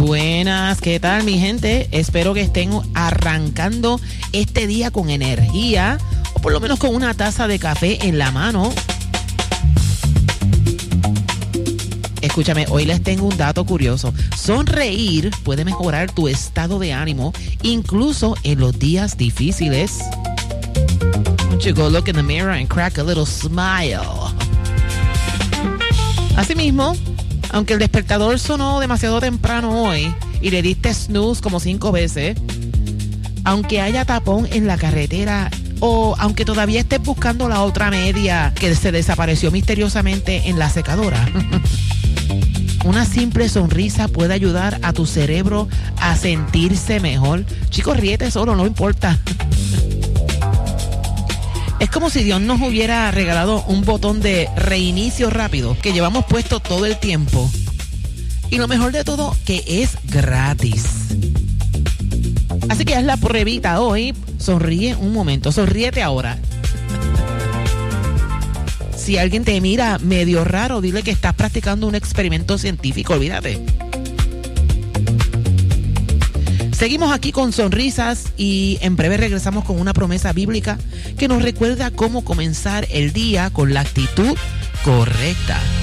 Buenas, ¿qué tal mi gente? Espero que estén arrancando este día con energía o por lo menos con una taza de café en la mano. Escúchame, hoy les tengo un dato curioso. Sonreír puede mejorar tu estado de ánimo, incluso en los días difíciles. Won't you go look in the mirror and crack a little smile? Asimismo, aunque el despertador sonó demasiado temprano hoy y le diste snooze como 5 veces, aunque haya tapón en la carretera o aunque todavía estés buscando la otra media que se desapareció misteriosamente en la secadora, una simple sonrisa puede ayudar a tu cerebro a sentirse mejor. Chicos, ríete solo, no importa. Es como si Dios nos hubiera regalado un botón de reinicio rápido que llevamos puesto todo el tiempo. Y lo mejor de todo, que es gratis. Así que haz la pruebita hoy. Sonríe un momento, sonríete ahora. Si alguien te mira medio raro, dile que estás practicando un experimento científico, olvídate. Seguimos aquí con sonrisas y en breve regresamos con una promesa bíblica que nos recuerda cómo comenzar el día con la actitud correcta.